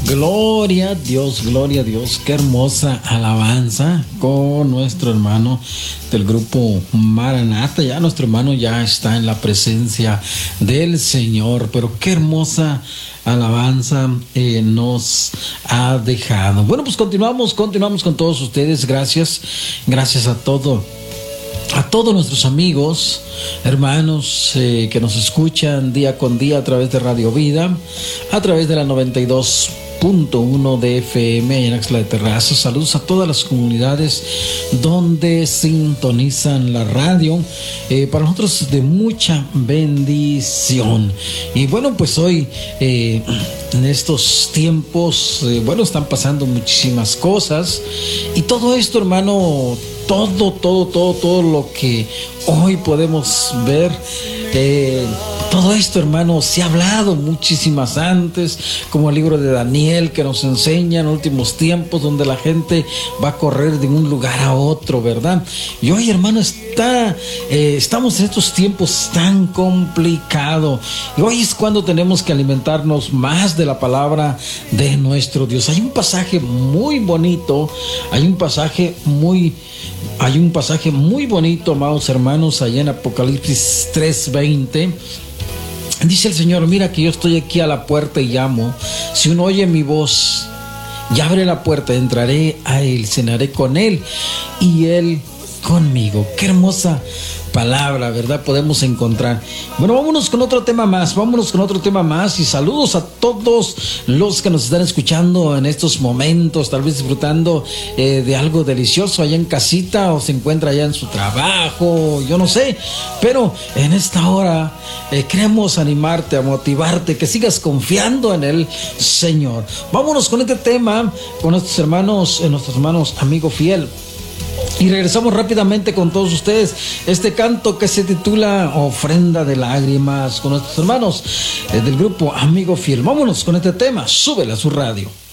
Gloria a Dios, qué hermosa alabanza con nuestro hermano del grupo Maranata. Ya nuestro hermano ya está en la presencia del Señor, pero qué hermosa alabanza nos ha dejado. Bueno, pues continuamos con todos ustedes. Gracias a todos nuestros amigos, hermanos que nos escuchan día con día a través de Radio Vida, a través de la 92.1 de FM en Axla de Terrazas. Saludos a todas las comunidades donde sintonizan la radio. Para nosotros es de mucha bendición. Y bueno, pues hoy en estos tiempos, están pasando muchísimas cosas. Y todo esto, hermano, todo lo que hoy podemos ver, todo esto, hermano, se ha hablado muchísimas antes, como el libro de Daniel, que nos enseña en últimos tiempos, donde la gente va a correr de un lugar a otro, ¿verdad? Y hoy, hermano, estamos en estos tiempos tan complicados, y hoy es cuando tenemos que alimentarnos más de la palabra de nuestro Dios. Hay un pasaje muy bonito, hay un pasaje muy bonito, amados hermanos, allá en Apocalipsis 3:20. Dice el Señor: mira que yo estoy aquí a la puerta y llamo. Si uno oye mi voz y abre la puerta, entraré a él, cenaré con él y él conmigo. Qué hermosa palabra, ¿verdad? Podemos encontrar. Bueno, vámonos con otro tema más y saludos a todos los que nos están escuchando en estos momentos, tal vez disfrutando de algo delicioso allá en casita, o se encuentra allá en su trabajo, yo no sé, pero en esta hora queremos animarte, a motivarte, que sigas confiando en el Señor. Vámonos con este tema, con nuestros hermanos amigo fiel. Y regresamos rápidamente con todos ustedes. Este canto que se titula Ofrenda de Lágrimas, con nuestros hermanos del grupo Amigo Fiel. Vámonos con este tema. Súbele a su radio.